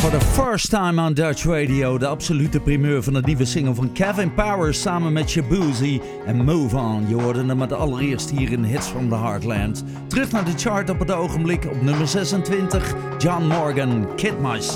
First Time on Dutch Radio, de absolute primeur van de nieuwe single van Kevin Powers samen met Shabuzi en Move On. Je hoorde hem met allereerst hier in Hits from the Heartland. Terug naar de chart op het ogenblik op nummer 26, John Morgan, Kid Myself.